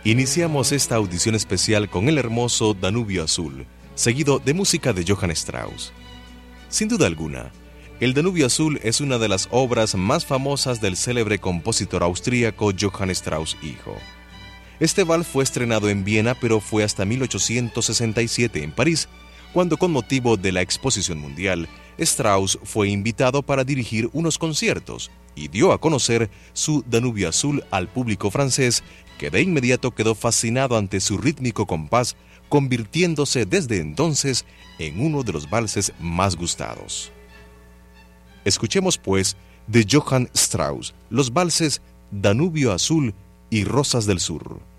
Iniciamos esta audición especial con el hermoso Danubio Azul, seguido de música de Johann Strauss. Sin duda alguna, el Danubio Azul es una de las obras más famosas del célebre compositor austríaco Johann Strauss hijo. Este vals fue estrenado en Viena, pero fue hasta 1867 en París, cuando con motivo de la Exposición Mundial, Strauss fue invitado para dirigir unos conciertos y dio a conocer su Danubio Azul al público francés, que de inmediato quedó fascinado ante su rítmico compás, convirtiéndose desde entonces en uno de los valses más gustados. Escuchemos pues de Johann Strauss los valses Danubio Azul y Rosas del Sur.